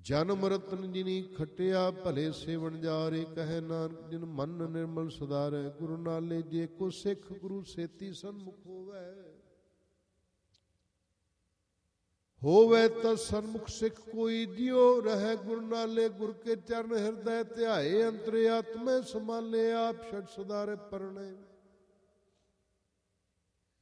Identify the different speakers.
Speaker 1: ਜਨਮ ਰਤਨ ਜਿਨੀ ਖਟਿਆ ਭਲੇ ਸੇਵਨ ਜਾਰੇ। ਕਹੈ ਨਾਨਕ ਜਿਨ ਮਨ ਨਿਰਮਲ ਸੁਧਾਰੈ। ਗੁਰੂ ਨਾਲੇ ਜੇ ਕੋ ਸਿੱਖ ਗੁਰੂ ਸੇਤੀ ਸਨਮੁਖ ਹੋਵੈ ਤਾਂ ਸਨਮੁਖ ਸਿੱਖ ਕੋਈ ਦਿਓ ਰਹਿ। ਗੁਰੂ ਨਾਲੇ ਗੁਰ ਕੇ ਚਰਨ ਹਿਰਦੈ ਧਿਆਏ। ਅੰਤਰ ਆਤਮੈ ਸਮਾਲੇ ਆਪ ਛੜ ਸੁਧਾਰੇ ਪਰਣੇ।